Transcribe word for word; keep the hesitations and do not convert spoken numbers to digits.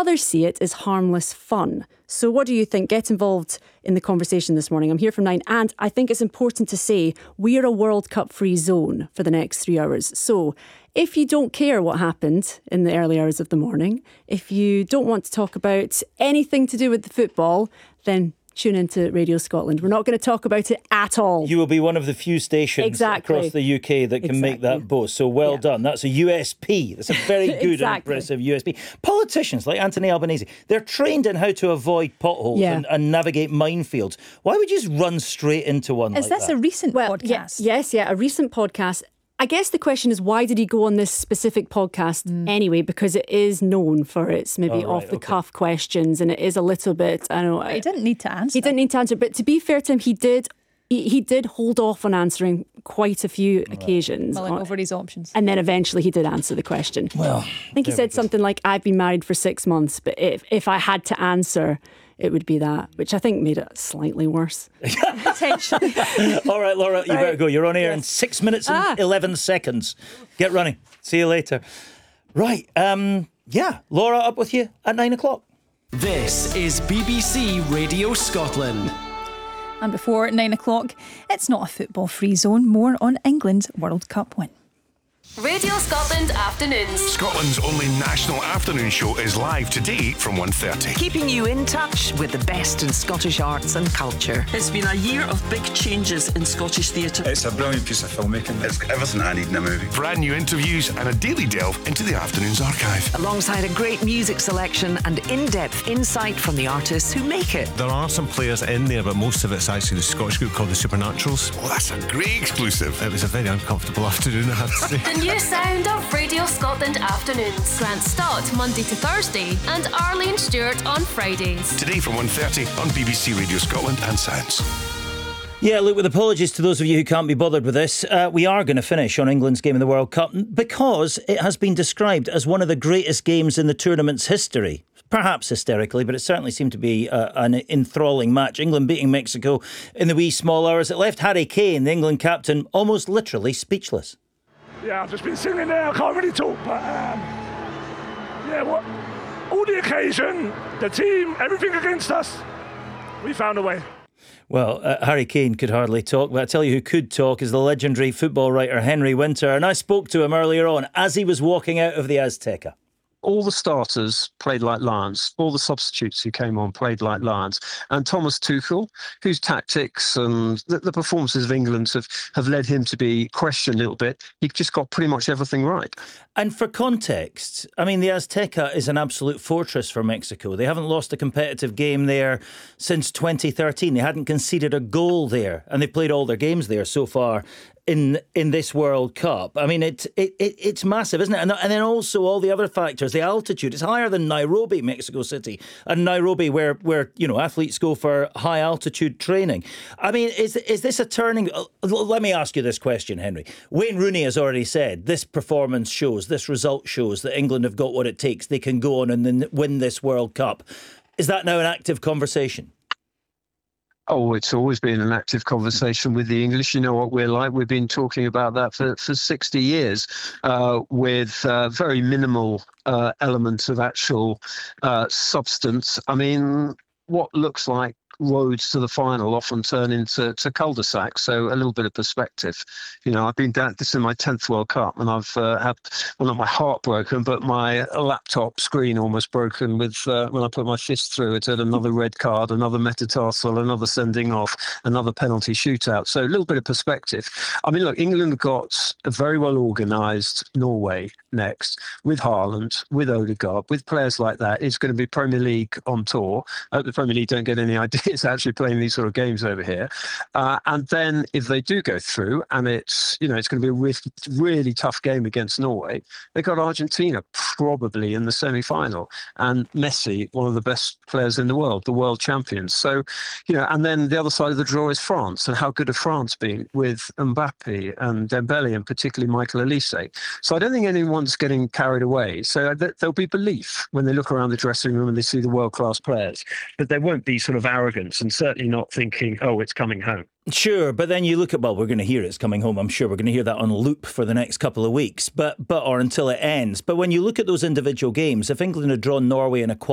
Others see it as harmless fun. So what do you think? Get involved in the conversation this morning. I'm here from nine, and I think it's important to say we're a World Cup free zone for the next three hours. So if you don't care what happened in the early hours of the morning, if you don't want to talk about anything to do with the football, then tune into Radio Scotland. We're not going to talk about it at all. You will be one of the few stations exactly. across the U K that can exactly. make that boast. So well yeah. done. That's a U S P. That's a very good exactly. and impressive U S P. Politicians like Anthony Albanese, they're trained in how to avoid potholes yeah. and, and navigate minefields. Why would you just run straight into one Is like this that? a recent well, podcast? Yeah, yes, yeah, a recent podcast. I guess the question is, why did he go on this specific podcast mm. anyway? Because it is known for its maybe oh, right, off-the-cuff okay. questions, and it is a little bit, I don't know. He didn't need to answer. He didn't need to answer, but to be fair to him, he did he, he did hold off on answering quite a few right. occasions. Mulling over his options. And then eventually he did answer the question. Well, I think he said something like, I've been married for six months, but if, if I had to answer, it would be that, which I think made it slightly worse. Potentially. All right, Laura, you right. better go. You're on air yes. in six minutes and ah. eleven seconds. Get running. See you later. Right. Um, yeah, Laura, up with you at nine o'clock. This is B B C Radio Scotland. And before nine o'clock, it's not a football-free zone. More on England's World Cup win. Radio Scotland Afternoons. Scotland's only national afternoon show is live today from one thirty. Keeping you in touch with the best in Scottish arts and culture. It's been a year of big changes in Scottish theatre. It's a brilliant piece of filmmaking. It's everything I need in a movie. Brand new interviews and a daily delve into the afternoon's archive. Alongside a great music selection and in-depth insight from the artists who make it. There are some players in there, but most of it's actually the Scottish group called the Supernaturals. Well, that's a great exclusive. It was a very uncomfortable afternoon, I have to say. The new sound of Radio Scotland Afternoons. Grant Stott Monday to Thursday and Arlene Stewart on Fridays. Today from one thirty on B B C Radio Scotland and Sounds. Yeah, look, with apologies to those of you who can't be bothered with this, uh, we are going to finish on England's game in the World Cup because it has been described as one of the greatest games in the tournament's history. Perhaps hysterically, but it certainly seemed to be uh, an enthralling match. England beating Mexico in the wee small hours. It left Harry Kane, the England captain, almost literally speechless. Yeah, I've just been singing there. I can't really talk, but um, yeah, what? All the occasion, the team, everything against us, we found a way. Well, uh, Harry Kane could hardly talk, but I tell you who could talk is the legendary football writer Henry Winter, and I spoke to him earlier on as he was walking out of the Azteca. All the starters played like lions. All the substitutes who came on played like lions. And Thomas Tuchel, whose tactics and the, the performances of England have, have led him to be questioned a little bit, he just got pretty much everything right. And for context, I mean, the Azteca is an absolute fortress for Mexico. They haven't lost a competitive game there since twenty thirteen. They hadn't conceded a goal there, and they've played all their games there so far in in this World Cup. I mean, it, it, it it's massive, isn't it? And, and then also all the other factors, the altitude. It's higher than Nairobi, Mexico City, and Nairobi, where where you know athletes go for high altitude training. I mean, is is this a turning? Let me ask you this question, Henry. Wayne Rooney has already said this performance shows, this result shows that England have got what it takes. They can go on and then win this World Cup. Is that now an active conversation? Oh, it's always been an active conversation with the English. You know what we're like. We've been talking about that for, for sixty years uh, with uh, very minimal uh, elements of actual uh, substance. I mean, what looks like roads to the final often turn into to cul-de-sacs. So a little bit of perspective. You know, I've been down, this is my tenth World Cup, and I've uh, had, well, not my heart broken, but my laptop screen almost broken with uh, when I put my fist through it at another red card, another metatarsal, another sending off, another penalty shootout. So a little bit of perspective. I mean, look, England got a very well organised Norway next with Haaland, with Odegaard, with players like that. It's going to be Premier League on tour. I hope the Premier League don't get any ideas actually playing these sort of games over here. Uh, and then if they do go through, and it's, you know, it's going to be a re- really tough game against Norway, they've got Argentina probably in the semi-final, and Messi, one of the best players in the world, the world champions. So, you know, and then the other side of the draw is France, and how good have France been with Mbappe and Dembele, and particularly Michael Olise. So I don't think anyone's getting carried away. So th- there'll be belief when they look around the dressing room and they see the world-class players, but there won't be sort of arrogance and certainly not thinking, oh, it's coming home. Sure, but then you look at, well, we're going to hear it's coming home. I'm sure we're going to hear that on loop for the next couple of weeks, but but or until it ends. But when you look at those individual games, if England had drawn Norway in a quali